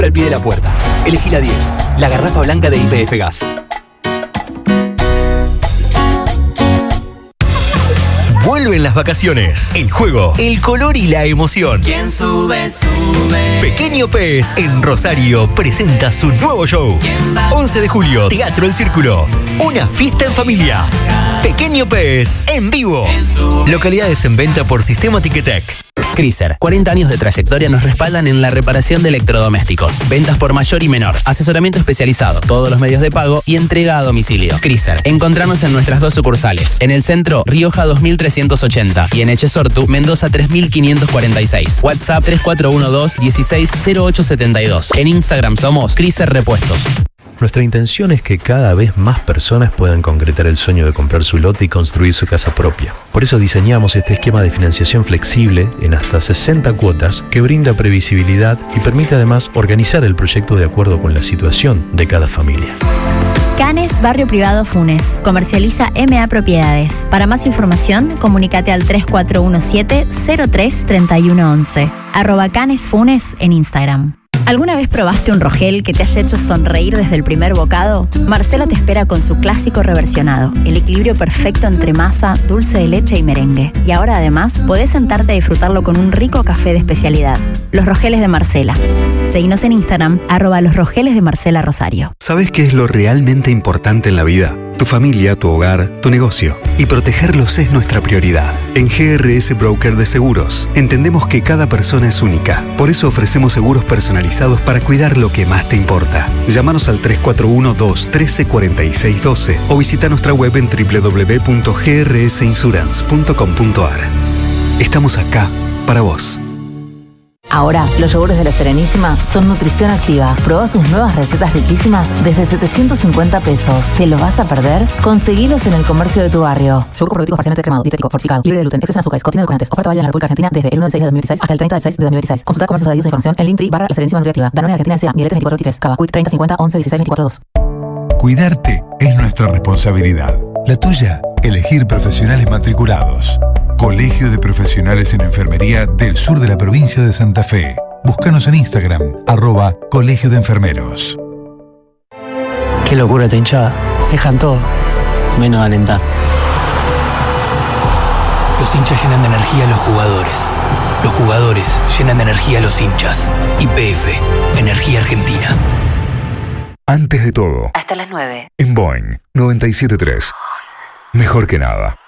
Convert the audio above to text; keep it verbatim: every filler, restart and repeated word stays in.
Al pie de la puerta. Elegí la diez, la garrafa blanca de Y P F Gas. Vuelven las vacaciones, el juego, el color y la emoción. Quien sube, sube. Pequeño Pez en Rosario presenta su nuevo show. once de julio, Teatro El Círculo. Una fiesta en familia. Pequeño Pez en vivo. Localidades en venta por Sistema Ticketek. Chrysler, cuarenta años de trayectoria nos respaldan en la reparación de electrodomésticos. Ventas por mayor y menor, asesoramiento especializado, todos los medios de pago y entrega a domicilio. Chrysler, encontrarnos en nuestras dos sucursales. En el centro, Rioja dos mil trescientos ochenta y en Echesortu, Mendoza tres mil quinientos cuarenta y seis. WhatsApp tres cuatro uno dos, dieciséis cero ocho setenta y dos. En Instagram somos Chrysler Repuestos. Nuestra intención es que cada vez más personas puedan concretar el sueño de comprar su lote y construir su casa propia. Por eso diseñamos este esquema de financiación flexible en hasta sesenta cuotas que brinda previsibilidad y permite además organizar el proyecto de acuerdo con la situación de cada familia. Canes Barrio Privado Funes. Comercializa M A Propiedades. Para más información, comunícate al tres cuatro uno siete, cero tres, tres uno once. Arroba Canes Funes en Instagram. ¿Alguna vez probaste un Rogel que te haya hecho sonreír desde el primer bocado? Marcela te espera con su clásico reversionado, el equilibrio perfecto entre masa, dulce de leche y merengue. Y ahora además podés sentarte a disfrutarlo con un rico café de especialidad. Los Rogeles de Marcela. Seguinos en Instagram, arroba los Rogeles de Marcela Rosario. ¿Sabes qué es lo realmente importante en la vida? Tu familia, tu hogar, tu negocio. Y protegerlos es nuestra prioridad. En G R S Broker de Seguros, entendemos que cada persona es única. Por eso ofrecemos seguros personalizados para cuidar lo que más te importa. Llámanos al tres cuatro uno dos, uno tres, cuatro seis uno dos o visita nuestra web en doble u doble u doble u punto g r s insurance punto com punto a r. Estamos acá para vos. Ahora, los yogures de La Serenísima son nutrición activa. Probá sus nuevas recetas riquísimas desde setecientos cincuenta pesos. ¿Te lo vas a perder? Conseguilos en el comercio de tu barrio. Yogur probiótico parcialmente cremado, dietético, fortificado, libre de gluten, exceso en azúcares, contiene edulcorantes. Oferta válida en la República Argentina desde el uno del seis de dos mil dieciséis hasta el treinta del seis de dos mil dieciséis. Consulta comercios adheridos e información en Linktree barra La Serenísima Nutriactiva. Danone Argentina S A, Mielete veinticuatro veintitrés, Cava, Quick treinta cincuenta once dieciséis veinticuatro dos. Cuidarte es nuestra responsabilidad. La tuya, elegir profesionales matriculados. Colegio de Profesionales en Enfermería del Sur de la Provincia de Santa Fe. Búscanos en Instagram, arroba Colegio de Enfermeros. Qué locura esta hinchada. Dejan todo, menos alentar. Los hinchas llenan de energía a los jugadores. Los jugadores llenan de energía a los hinchas. Y P F, Energía Argentina. Antes de todo, Hasta las nueve. en Boeing noventa y siete punto tres. Mejor que nada.